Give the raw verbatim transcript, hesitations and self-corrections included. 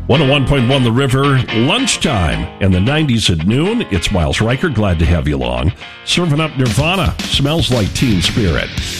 one oh one point one The River, lunchtime in the nineties at noon. It's Miles Riker. Glad to have you along. Serving up Nirvana. Smells like Teen Spirit.